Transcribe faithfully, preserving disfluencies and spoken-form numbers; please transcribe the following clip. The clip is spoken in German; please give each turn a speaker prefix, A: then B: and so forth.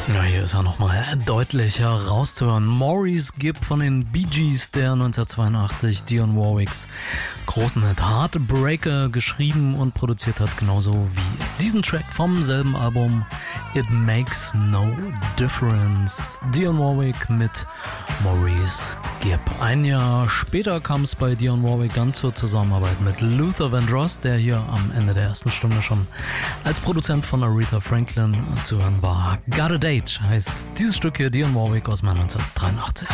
A: Ja, hier ist er nochmal deutlich herauszuhören. Maurice Gibb von den Bee Gees, der neunzehnhundertzweiundachtzig Dionne Warwicks großen Hit Heartbreaker geschrieben und produziert hat, genauso wie diesen Track vom selben Album It Makes No Difference. Dionne Warwick mit Maurice Gibb. Ein Jahr später kam es bei Dionne Warwick dann zur Zusammenarbeit mit Luther Vandross, der hier am Ende der ersten Stunde schon als Produzent von Aretha Franklin zu hören war. Got a Date heißt dieses Stück hier, Dionne Warwick aus neunzehnhundertdreiundachtzig.